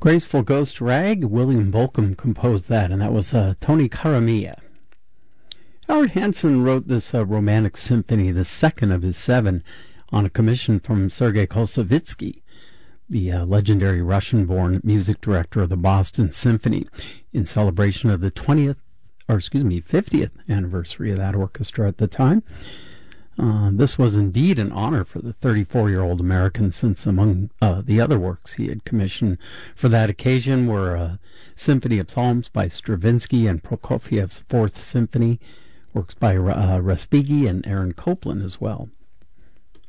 Graceful Ghost Rag, William Bolcom composed that, and that was Tony Caramia. Howard Hansen wrote this romantic symphony, the second of his 7, on a commission from Sergei Koussevitzky, the legendary Russian-born music director of the Boston Symphony, in celebration of the 50th anniversary of that orchestra at the time. This was indeed an honor for the 34-year-old American, since among the other works he had commissioned for that occasion were Symphony of Psalms by Stravinsky and Prokofiev's Fourth Symphony, works by Respighi and Aaron Copland as well.